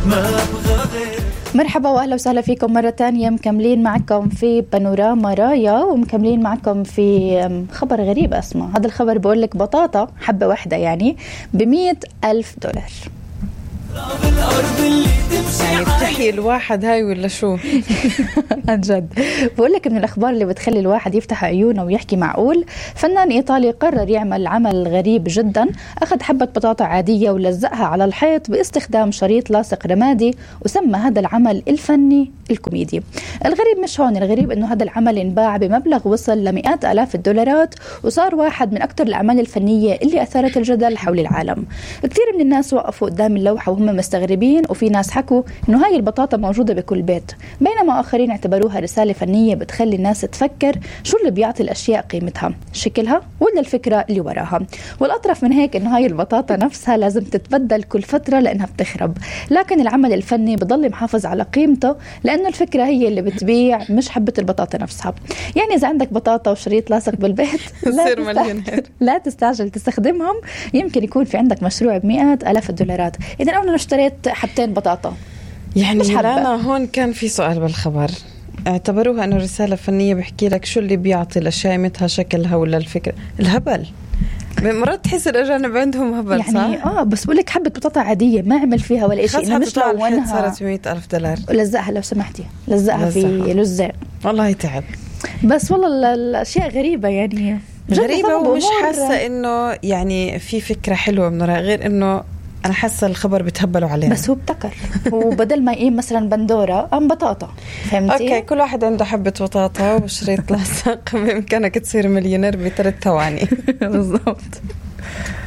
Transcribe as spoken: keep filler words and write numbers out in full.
ما أبغى غير. مرحبا واهلا وسهلا فيكم مرة تانية. مكملين معكم في بانوراما رايا ومكملين معكم في خبر غريب اسمه. هذا الخبر بقول لك بطاطا حبة واحدة يعني بمئة ألف دولار. يعني بتحيي الواحد هاي ولا شو؟ عن جد بقول لك من الأخبار اللي بتخلي الواحد يفتح عيونه ويحكي معقول. فنان إيطالي قرر يعمل عمل غريب جدا. أخذ حبة بطاطا عادية ولزقها على الحيط باستخدام شريط لاصق رمادي وسمى هذا العمل الفني الكوميدي. الغريب مش هون، الغريب إنه هذا العمل انباع بمبلغ وصل لمئات آلاف الدولارات وصار واحد من أكثر الأعمال الفنية اللي أثارت الجدل حول العالم. كثير من الناس وقفوا قدام اللوحة وهم مستغربين، وفي ناس حكوا إنه هاي البطاطا موجودة بكل بيت، بينما آخرين اعتبروها رسالة فنية بتخلي الناس تفكر شو اللي بيعطي الأشياء قيمتها، شكلها ولا الفكرة اللي وراها. والأطرف من هيك إنه هاي البطاطا نفسها لازم تتبدل كل فترة لأنها بتخرب، لكن العمل الفني بضل محافظ على قيمته لأنه الفكرة هي اللي بتبيع مش حبة البطاطا نفسها. يعني إذا عندك بطاطا وشريط لاصق بالبيت لا تستعجل, لا تستعجل تستخدمهم، يمكن يكون في عندك مشروع بمئات آلاف الدولارات. إذا أنا اشتريت حبتين بطاطا يعني لانا هون كان في سؤال بالخبر، اعتبروها أنه رسالة فنية بحكي لك شو اللي بيعطي الأشياء متها شكلها ولا الفكرة. الهبل مرات تحس الأجانب عندهم هبل يعني صح؟ آه بس بقول لك حبة بطاطا عادية ما عمل فيها ولا شيء، إنه مش لونها صارت مئة ألف دولار. لزقها لو سمحتي لزقها في لزق والله تعب. بس والله الأشياء غريبة يعني غريبة ومش حاسة إنه يعني في فكرة حلوة من وراء، غير إنه أنا حاسة الخبر بتهبلوا عليه. بس هو ابتكر وبدل ما يقيم مثلا بندورة أم بطاطا، فهمتي؟ أوكي كل واحد عنده حبة بطاطا وشريط لاصق بإمكانك تصير مليونير بثلاث ثواني. بالضبط.